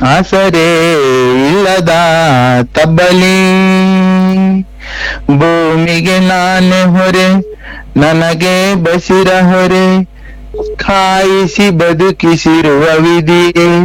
ಆಸರೆ ಇಲ್ಲದ ತಬ್ಬಲಿ. ಭೂಮಿಗೆ ನಾನೇ ಹೊರೆ, ನನಗೆ ಬಸಿರ ಹೊರೆ, ಕಾಯಿಸಿ ಬದುಕಿಸಿರುವ ವಿಧಿಯೇ